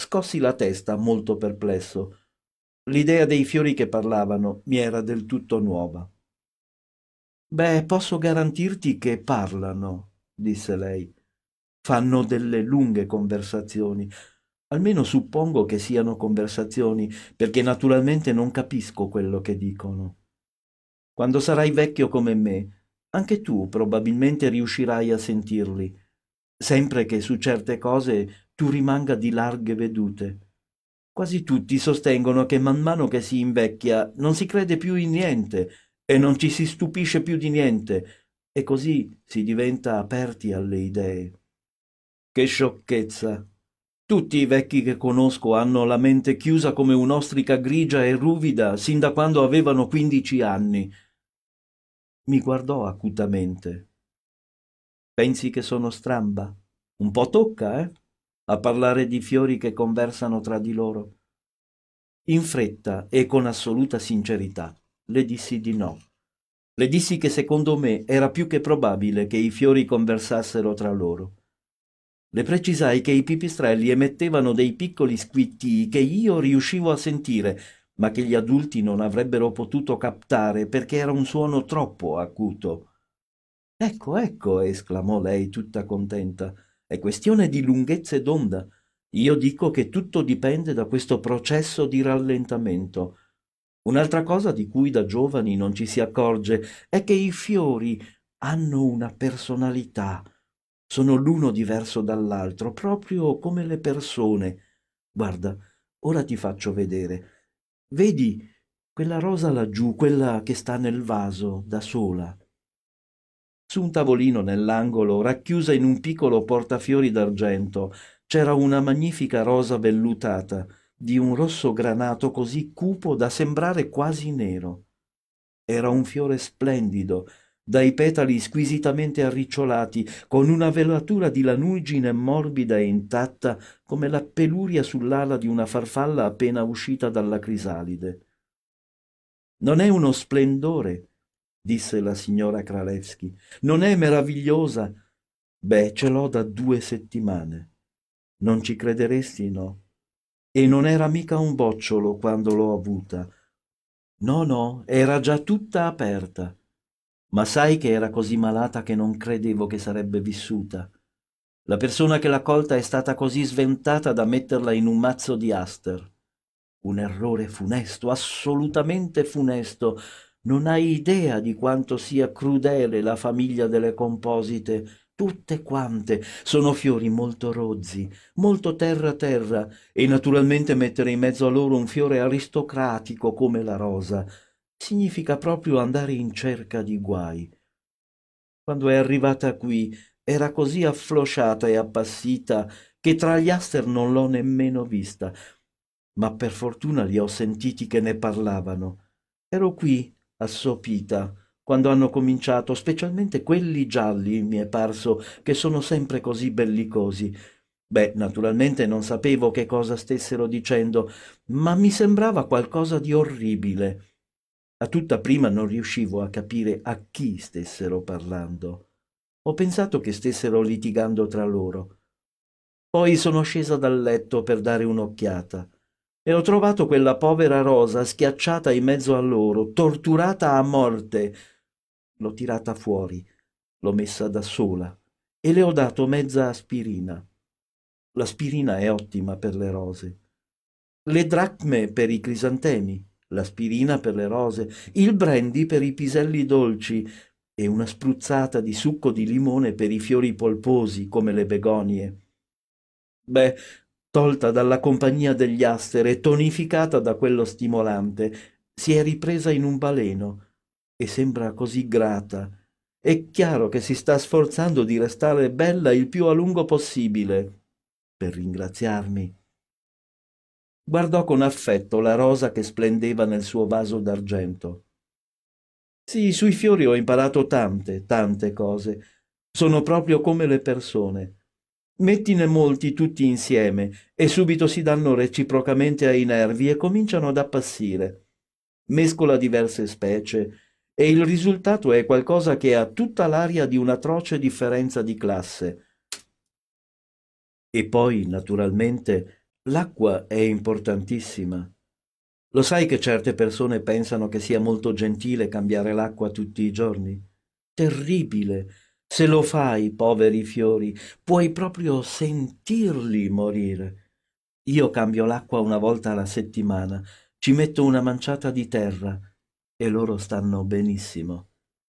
Scossi la testa, molto perplesso. L'idea dei fiori che parlavano mi era del tutto nuova. Beh, posso garantirti che parlano, disse lei. Fanno delle lunghe conversazioni. Almeno suppongo che siano conversazioni, perché naturalmente non capisco quello che dicono. Quando sarai vecchio come me, anche tu probabilmente riuscirai a sentirli, sempre che su certe cose tu rimanga di larghe vedute. Quasi tutti sostengono che man mano che si invecchia non si crede più in niente e non ci si stupisce più di niente, e così si diventa aperti alle idee. Che sciocchezza! Tutti i vecchi che conosco hanno la mente chiusa come un'ostrica grigia e ruvida sin da quando avevano 15 anni. Mi guardò acutamente. Pensi che sono stramba? Un po' tocca, a parlare di fiori che conversano tra di loro. In fretta e con assoluta sincerità le dissi di no. Le dissi che secondo me era più che probabile che i fiori conversassero tra loro. Le precisai che i pipistrelli emettevano dei piccoli squittii che io riuscivo a sentire, ma che gli adulti non avrebbero potuto captare perché era un suono troppo acuto. Ecco, ecco, esclamò lei tutta contenta. È questione di lunghezze d'onda. Io dico che tutto dipende da questo processo di rallentamento. Un'altra cosa di cui da giovani non ci si accorge è che i fiori hanno una personalità. Sono l'uno diverso dall'altro, proprio come le persone. Guarda, ora ti faccio vedere. Vedi quella rosa laggiù, quella che sta nel vaso, da sola. Su un tavolino nell'angolo, racchiusa in un piccolo portafiori d'argento, c'era una magnifica rosa vellutata, di un rosso granato così cupo da sembrare quasi nero. Era un fiore splendido, dai petali squisitamente arricciolati, con una velatura di lanugine morbida e intatta come la peluria sull'ala di una farfalla appena uscita dalla crisalide. Non è uno splendore, disse la signora Kralewski. Non è meravigliosa? Beh, ce l'ho da 2 settimane. Non ci crederesti, no? E non era mica un bocciolo quando l'ho avuta. No, no, era già tutta aperta. Ma sai che era così malata che non credevo che sarebbe vissuta. La persona che l'ha colta è stata così sventata da metterla in un mazzo di aster. Un errore funesto, assolutamente funesto. Non hai idea di quanto sia crudele la famiglia delle composite. Tutte quante sono fiori molto rozzi, molto terra terra, e naturalmente mettere in mezzo a loro un fiore aristocratico come la rosa significa proprio andare in cerca di guai. Quando è arrivata qui era così afflosciata e appassita che tra gli aster non l'ho nemmeno vista, ma per fortuna li ho sentiti che ne parlavano. Ero qui, assopita, quando hanno cominciato, specialmente quelli gialli, mi è parso, che sono sempre così bellicosi. Beh, naturalmente non sapevo che cosa stessero dicendo, ma mi sembrava qualcosa di orribile. A tutta prima non riuscivo a capire a chi stessero parlando. Ho pensato che stessero litigando tra loro. Poi sono scesa dal letto per dare un'occhiata e ho trovato quella povera Rosa schiacciata in mezzo a loro, torturata a morte. L'ho tirata fuori, l'ho messa da sola e le ho dato mezza aspirina. L'aspirina è ottima per le rose. Le dracme per i crisantemi, l'aspirina per le rose, il brandy per i piselli dolci e una spruzzata di succo di limone per i fiori polposi come le begonie. Beh, tolta dalla compagnia degli aster e tonificata da quello stimolante, si è ripresa in un baleno e sembra così grata. È chiaro che si sta sforzando di restare bella il più a lungo possibile per ringraziarmi. Guardò con affetto la rosa che splendeva nel suo vaso d'argento. Sì, sui fiori ho imparato tante, tante cose. Sono proprio come le persone. Mettine molti tutti insieme e subito si danno reciprocamente ai nervi e cominciano ad appassire. Mescola diverse specie e il risultato è qualcosa che ha tutta l'aria di un'atroce differenza di classe. E poi, naturalmente, L'acqua è importantissima. Lo sai che certe persone pensano che sia molto gentile cambiare l'acqua tutti i giorni? Terribile! Se lo fai, poveri fiori, puoi proprio sentirli morire. Io cambio l'acqua una volta alla settimana, ci metto una manciata di terra e loro stanno benissimo.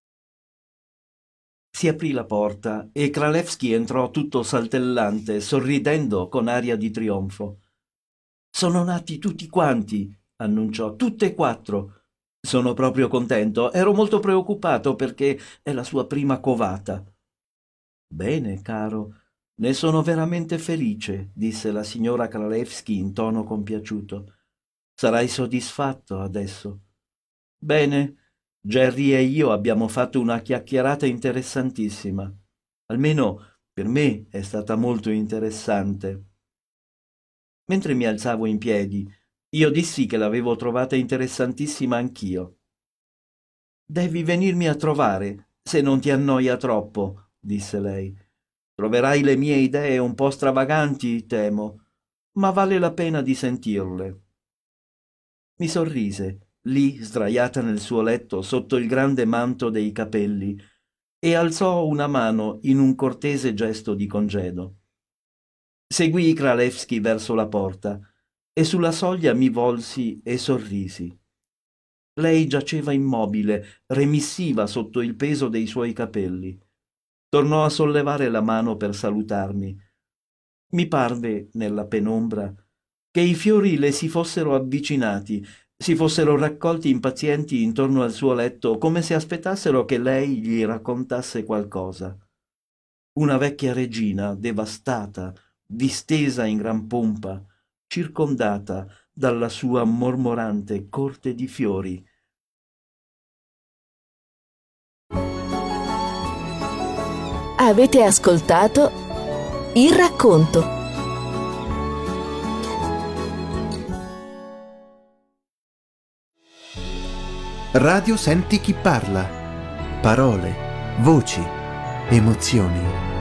Si aprì la porta e Kralewski entrò tutto saltellante, sorridendo con aria di trionfo. Sono nati tutti quanti, annunciò, tutte e quattro. Sono proprio contento. Ero molto preoccupato perché è la sua prima covata. Bene, caro, ne sono veramente felice, disse la signora Kralewski in tono compiaciuto. Sarai soddisfatto adesso. Bene, Jerry e io abbiamo fatto una chiacchierata interessantissima. Almeno per me è stata molto interessante. Mentre mi alzavo in piedi, io dissi che l'avevo trovata interessantissima anch'io. Devi venirmi a trovare, se non ti annoia troppo, disse lei. Troverai le mie idee un po' stravaganti, temo, ma vale la pena di sentirle. Mi sorrise, lì sdraiata nel suo letto sotto il grande manto dei capelli, e alzò una mano in un cortese gesto di congedo. Seguii Kralewski verso la porta e sulla soglia mi volsi e sorrisi. Lei giaceva immobile, remissiva sotto il peso dei suoi capelli. Tornò a sollevare la mano per salutarmi. Mi parve, nella penombra, che i fiori le si fossero avvicinati, si fossero raccolti impazienti intorno al suo letto, come se aspettassero che lei gli raccontasse qualcosa. Una vecchia regina, devastata, distesa in gran pompa, circondata dalla sua mormorante corte di fiori. Avete ascoltato Il racconto. Radio Senti chi parla. Parole, voci, emozioni.